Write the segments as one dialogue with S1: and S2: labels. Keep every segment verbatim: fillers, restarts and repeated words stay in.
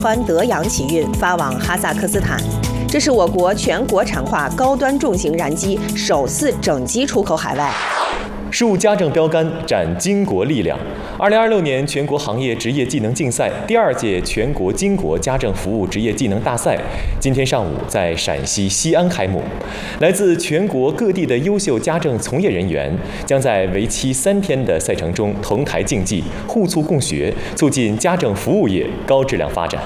S1: 川德阳起运发往哈萨克斯坦。这是我国全国产化高端重型燃机首次整机出口海外。
S2: 树家政标杆展巾帼力量。二零二六年全国行业职业技能竞赛第二届全国巾帼家政服务职业技能大赛今天上午在陕西西安开幕。来自全国各地的优秀家政从业人员将在为期三天的赛程中同台竞技，互促共学，促进家政服务业高质量发展。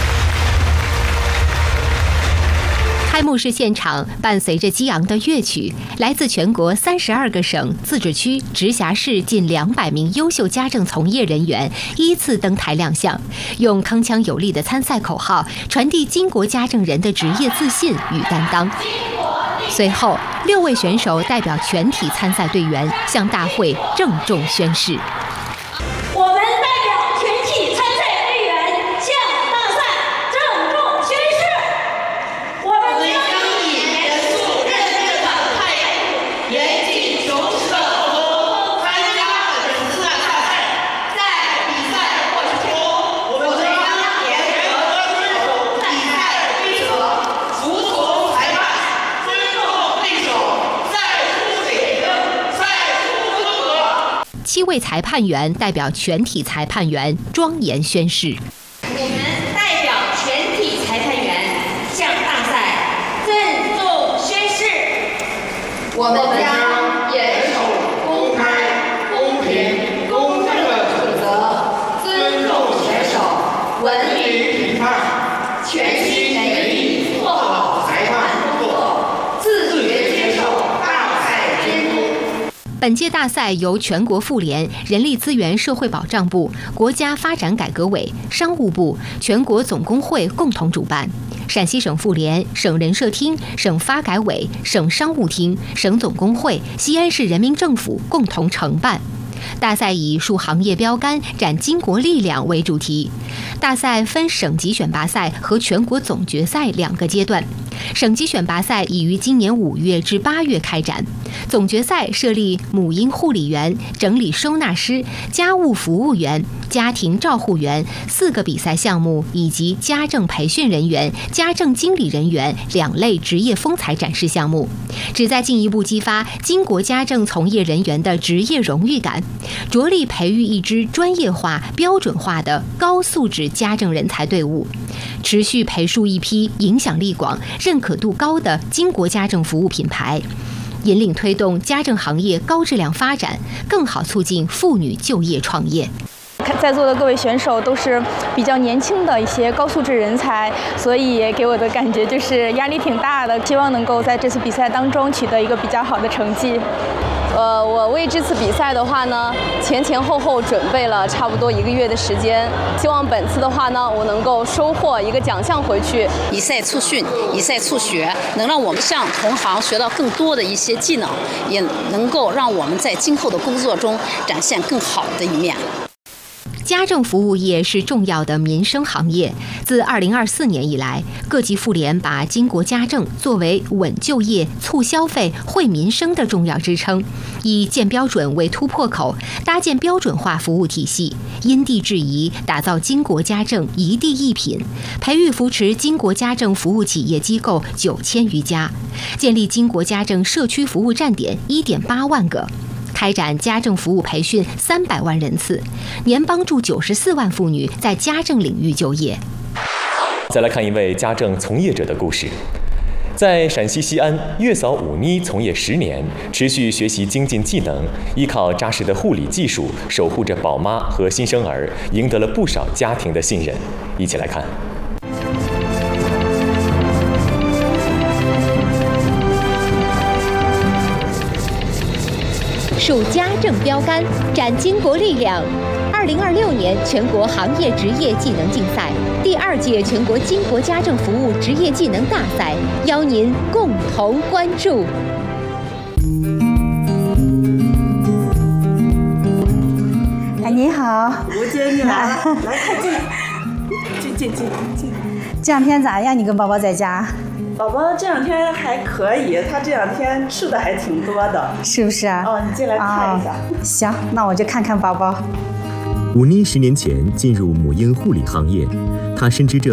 S3: 开幕式现场伴随着激昂的乐曲，来自全国三十二个省、自治区、直辖市近两百名优秀家政从业人员依次登台亮相，用铿锵有力的参赛口号传递巾帼家政人的职业自信与担当。随后，六位选手代表全体参赛队员向大会郑重宣誓。
S4: 我们代表全体参赛队员向大赛郑重宣誓，我们将以严肃认真的态度，严谨求实的作风参加本次大赛。在比赛过程中，我们将严格遵守比赛规则，服从裁判，尊重对手，赛出水平，赛出风格。
S3: 七位裁判员代表全体裁判员庄严宣誓。
S4: 我们代表全体裁判员向大赛郑重宣誓，我们将严守公开、公平、公正的准则，尊重选手，文明评判，全心全意做好裁判工作，自觉接受大赛监督。
S3: 本届大赛由全国妇联、人力资源社会保障部、国家发展改革委、商务部、全国总工会共同主办。陕西省妇联、省人社厅、省发改委、省商务厅、省总工会、西安市人民政府共同承办。大赛以树行业标杆、展巾帼力量为主题。大赛分省级选拔赛和全国总决赛两个阶段。省级选拔赛已于今年五月至八月开展，总决赛设立母婴护理员、整理收纳师、家务服务员、家庭照护员四个比赛项目，以及家政培训人员、家政经理人员两类职业风采展示项目，旨在进一步激发巾帼家政从业人员的职业荣誉感，着力培育一支专业化、标准化的高素质家政人才队伍，持续培树一批影响力广、认可度高的巾帼家政服务品牌，引领推动家政行业高质量发展，更好促进妇女就业创业。
S5: 在座的各位选手都是比较年轻的一些高素质人才，所以给我的感觉就是压力挺大的，希望能够在这次比赛当中取得一个比较好的成绩。
S6: 呃，我为这次比赛的话呢，前前后后准备了差不多一个月的时间，希望本次的话呢，我能够收获一个奖项回去。
S7: 以赛促训，以赛促学，能让我们向同行学到更多的一些技能，也能够让我们在今后的工作中展现更好的一面。
S3: 家政服务业是重要的民生行业。自二零二四年以来，各级妇联把巾帼家政作为稳就业、促消费、惠民生的重要支撑，以建标准为突破口，搭建标准化服务体系，因地制宜，打造巾帼家政一地一品，培育扶持巾帼家政服务企业机构九千余家，建立巾帼家政社区服务站点一点八万个。开展家政服务培训三百万人次，年帮助九十四万妇女在家政领域就业。
S2: 再来看一位家政从业者的故事。在陕西西安，月嫂武妮从业十年，持续学习精进技能，依靠扎实的护理技术，守护着宝妈和新生儿，赢得了不少家庭的信任。一起来看。
S3: 树家政标杆，展巾帼力量。二零二六年全国行业职业技能竞赛第二届全国巾帼家政服务职业技能大赛，邀您共同关注。
S8: 哎，你好，
S9: 吴姐，你来了，来，快进，进进进进。
S8: 这两天咋样？你跟宝宝在家？
S9: 宝宝这两天还可以，他这两天吃的还挺多的，
S8: 是不是啊？
S9: 哦，你进来看一下。
S8: 哦、行，那我就看看宝宝。
S10: 武妮十年前进入母婴护理行业，她深知这